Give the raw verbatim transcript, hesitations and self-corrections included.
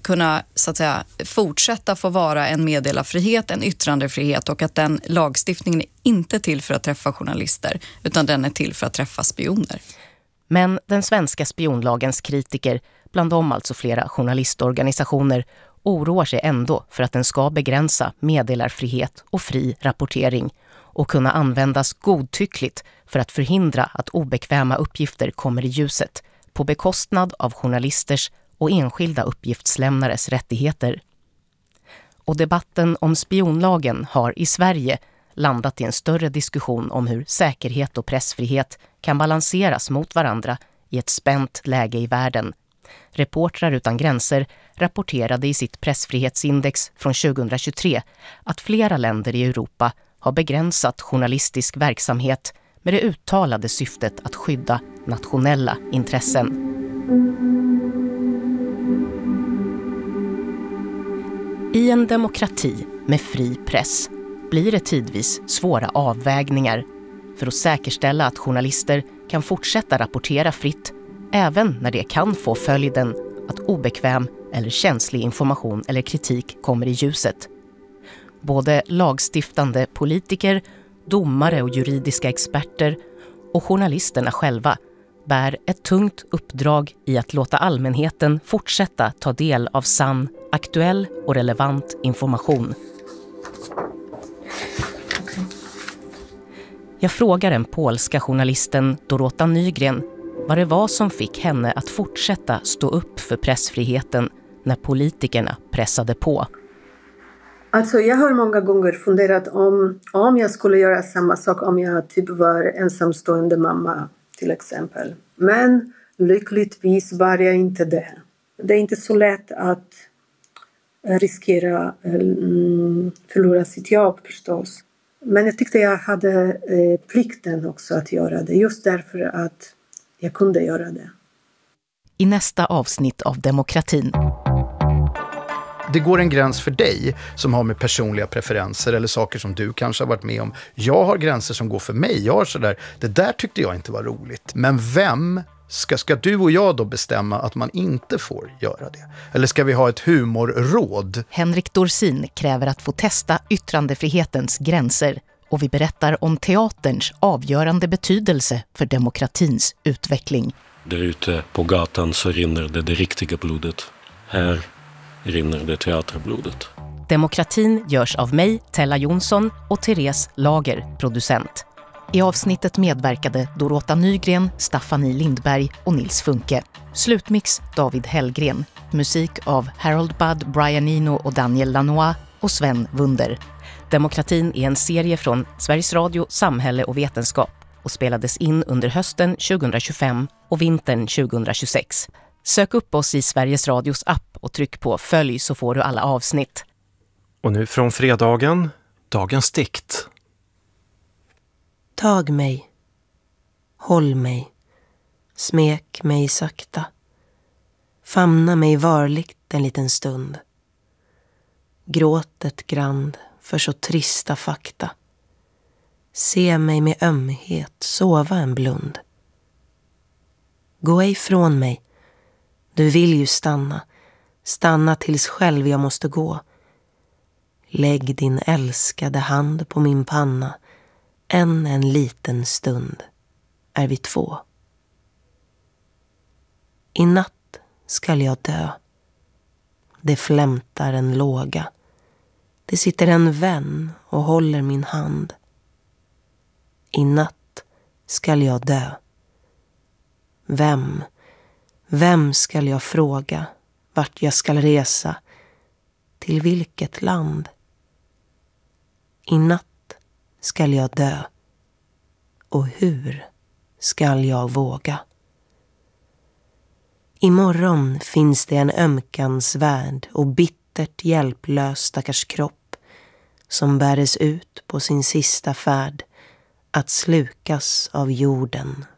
kunna så att säga, fortsätta få vara en meddelarfrihet, en yttrandefrihet, och att den lagstiftningen är inte till för att träffa journalister utan den är till för att träffa spioner. Men den svenska spionlagens kritiker, bland dem alltså flera journalistorganisationer, oroar sig ändå för att den ska begränsa meddelarfrihet och fri rapportering och kunna användas godtyckligt för att förhindra att obekväma uppgifter kommer i ljuset på bekostnad av journalisters och enskilda uppgiftslämnares rättigheter. Och debatten om spionlagen har i Sverige landat i en större diskussion om hur säkerhet och pressfrihet kan balanseras mot varandra i ett spänt läge i världen. Reportrar utan gränser rapporterade i sitt pressfrihetsindex från tjugohundratjugotre att flera länder i Europa har begränsat journalistisk verksamhet med det uttalade syftet att skydda nationella intressen. I en demokrati med fri press blir det tidvis svåra avvägningar för att säkerställa att journalister kan fortsätta rapportera fritt även när det kan få följden att obekväm eller känslig information eller kritik kommer i ljuset. Både lagstiftande politiker, domare och juridiska experter och journalisterna själva bär ett tungt uppdrag i att låta allmänheten fortsätta ta del av sann, aktuell och relevant information. Jag frågar den polska journalisten Dorota Nygren vad det var som fick henne att fortsätta stå upp för pressfriheten när politikerna pressade på. Alltså jag har många gånger funderat om, om jag skulle göra samma sak om jag typ var ensamstående mamma till exempel. Men lyckligtvis var jag inte det. Det är inte så lätt att riskera mm, förlora sitt jobb förstås. Men jag tyckte jag hade eh, plikten också att göra det. Just därför att jag kunde göra det. I nästa avsnitt av Demokratin. Det går en gräns för dig som har med personliga preferenser eller saker som du kanske har varit med om. Jag har gränser som går för mig. Jag har sådär, det där tyckte jag inte var roligt. Men vem ska, ska du och jag då bestämma att man inte får göra det? Eller ska vi ha ett humorråd? Henrik Dorsin kräver att få testa yttrandefrihetens gränser. Och vi berättar om teaterns avgörande betydelse för demokratins utveckling. Där ute på gatan så rinner det det riktiga blodet. Här rinner det teaterblodet. Demokratin görs av mig, Tella Jonsson, och Therese Lager, producent. I avsnittet medverkade Dorota Nygren, Staffanie Lindberg och Nils Funke. Slutmix David Hellgren. Musik av Harold Budd, Brian Eno och Daniel Lanois och Sven Wunder. Demokratin är en serie från Sveriges Radio, Samhälle och Vetenskap och spelades in under hösten tjugohundratjugofem och vintern tjugohundratjugosex. Sök upp oss i Sveriges Radios app och tryck på följ så får du alla avsnitt. Och nu från fredagen, dagens dikt. Tag mig, håll mig, smek mig sakta, famna mig varligt en liten stund. Gråt ett grand för så trista fakta. Se mig med ömhet sova en blund. Gå ej från mig, du vill ju stanna, stanna tills själv jag måste gå. Lägg din älskade hand på min panna, än en liten stund är vi två. I natt skall jag dö, det flämtar en låga. Det sitter en vän och håller min hand. I natt skall jag dö. Vem, vem skall jag fråga vart jag skall resa, till vilket land? I natt skall jag dö, och hur skall jag våga? Imorgon finns det en ömkans värld och bittert hjälplös stackars kropp som bäres ut på sin sista färd att slukas av jorden